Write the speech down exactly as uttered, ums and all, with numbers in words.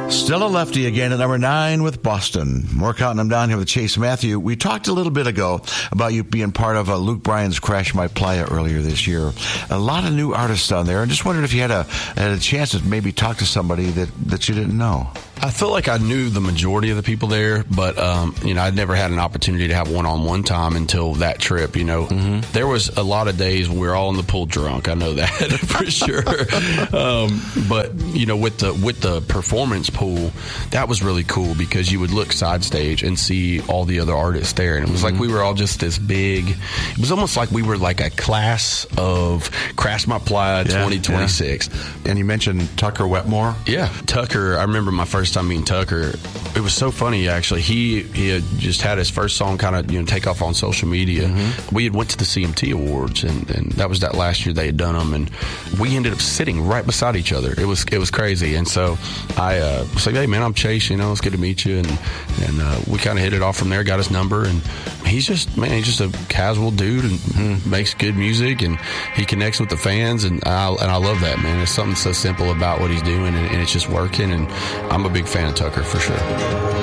Still a lefty again at number nine with Boston. More counting them down here with Chase Matthew. We talked a little bit ago about you being part of uh, Luke Bryan's Crash My Playa earlier this year. A lot of new artists on there. And just wondered if you had a had a chance to maybe talk to somebody that, that you didn't know. I feel like I knew the majority of the people there, but, um, you know, I'd never had an opportunity to have one-on-one time until that trip, you know. Mm-hmm. There was a lot of days when we were all in the pool drunk. I know that for sure. Um, but, you know, with the with the performance pool, that was really cool because you would look side stage and see all the other artists there. And it was mm-hmm. like we were all just this big. It was almost like we were like a class of Crash My Playa yeah, twenty twenty-six. Yeah. And you mentioned Tucker Wetmore? Yeah. Tucker, I remember my first time meeting Tucker. It was so funny, actually. He he had just had his first song kind of, you know, take off on social media. Mm-hmm. We had went to the C M T Awards, and, and that was that last year they had done them, and we ended up sitting right beside each other. It was it was crazy. And so I uh, was like, hey, man, I'm Chase, you know, it's good to meet you. And, and uh, we kind of hit it off from there, got his number, and he's just, man, he's just a casual dude and mm, makes good music, and he connects with the fans, and I, and I love that, man. There's something so simple about what he's doing, and, and it's just working, and I'm a big fan of Tucker for sure.